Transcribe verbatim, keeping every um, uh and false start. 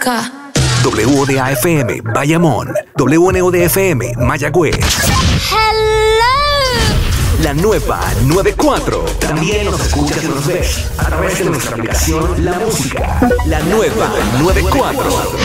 acá. W O D A F M, Bayamón. W N O D F M, Mayagüez. Hello. La nueva noventa y cuatro. También nos escuchas y nos ves a través de nuestra aplicación La Música. La nueva noventa y cuatro.